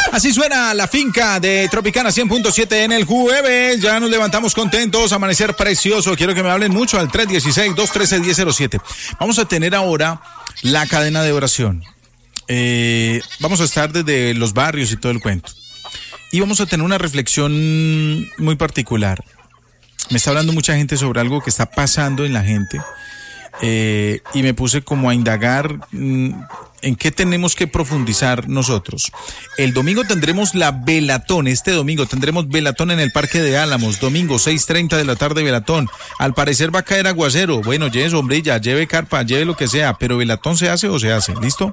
Así suena la finca de Tropicana 100.7 en el jueves. Ya nos levantamos contentos, amanecer precioso. Quiero que me hablen mucho al 316-213-1007. Vamos a tener ahora la cadena de oración. Vamos a estar desde los barrios y todo el cuento. Y vamos a tener una reflexión muy particular. Me está hablando mucha gente sobre algo que está pasando en la gente. Y me puse como a indagar en qué tenemos que profundizar nosotros. El domingo tendremos la velatón, este domingo tendremos velatón en el Parque de Álamos, domingo 6:30 de la tarde velatón. Al parecer va a caer aguacero, bueno, lleve sombrilla, lleve carpa, lleve lo que sea, pero velatón se hace o se hace, ¿listo?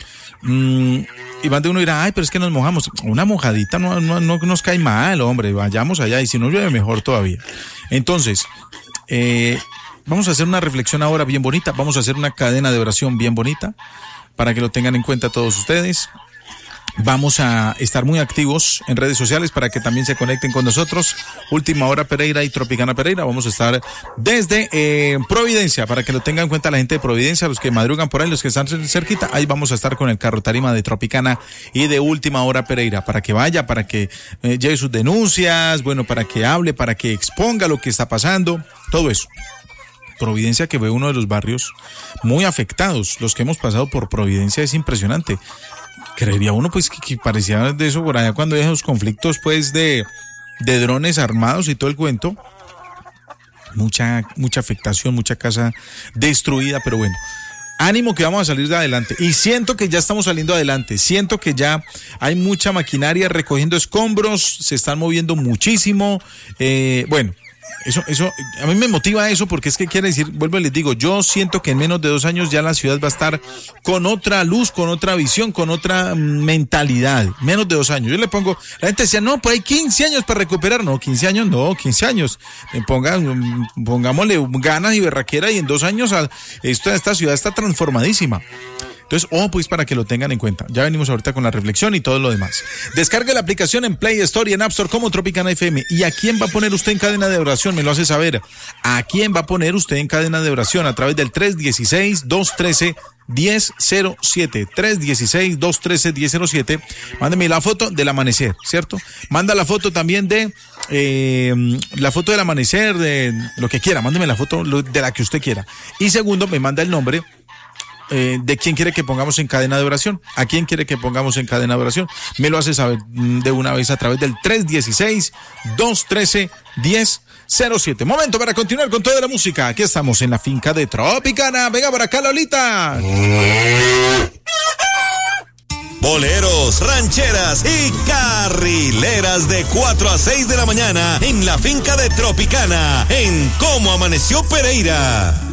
Y más de uno dirá, ay, pero es que nos mojamos. Una mojadita no nos cae mal, hombre, vayamos allá y si no llueve mejor todavía. Entonces, vamos a hacer una reflexión ahora bien bonita, vamos a hacer una cadena de oración bien bonita para que lo tengan en cuenta todos ustedes. Vamos a estar muy activos en redes sociales para que también se conecten con nosotros. Última Hora Pereira y Tropicana Pereira. Vamos a estar desde Providencia, para que lo tengan en cuenta la gente de Providencia, los que madrugan por ahí, los que están cerquita. Ahí vamos a estar con el carro tarima de Tropicana y de Última Hora Pereira, para que vaya, para que lleve sus denuncias, bueno, para que hable, para que exponga lo que está pasando, todo eso. Providencia, que fue uno de los barrios muy afectados. Los que hemos pasado por Providencia es impresionante. Creería uno pues que parecía de eso por allá cuando hay esos conflictos pues de drones armados y todo el cuento. Mucha afectación, mucha casa destruida, pero bueno. Ánimo que vamos a salir de adelante. Y siento que ya estamos saliendo adelante. Siento que ya hay mucha maquinaria recogiendo escombros, se están moviendo muchísimo. Bueno. Eso, a mí me motiva eso porque es que quiere decir, vuelvo y les digo, yo siento que en menos de 2 años ya la ciudad va a estar con otra luz, con otra visión, con otra mentalidad. Menos de 2 años. Yo le pongo, la gente decía, no, pues hay 15 años para recuperar. No, 15 años, no, 15 años. Pongámosle ganas y berraquera y en 2 años esta ciudad está transformadísima. Entonces, pues para que lo tengan en cuenta. Ya venimos ahorita con la reflexión y todo lo demás. Descargue la aplicación en Play Store y en App Store como Tropicana FM. ¿Y a quién va a poner usted en cadena de oración? Me lo hace saber. ¿A quién va a poner usted en cadena de oración? A través del 316-213-1007. 316-213-1007. Mándeme la foto del amanecer, ¿cierto? Manda la foto también de la foto del amanecer, de lo que quiera. Mándeme la foto de la que usted quiera. Y segundo, me manda el nombre de quién quiere que pongamos en cadena de oración. ¿A quién quiere que pongamos en cadena de oración? Me lo hace saber de una vez a través del 316-213-1007. Momento para continuar con toda la música. Aquí estamos en la finca de Tropicana. Venga por acá, Lolita. Boleros, rancheras y carrileras de 4 a 6 de la mañana en la finca de Tropicana, en Cómo Amaneció Pereira.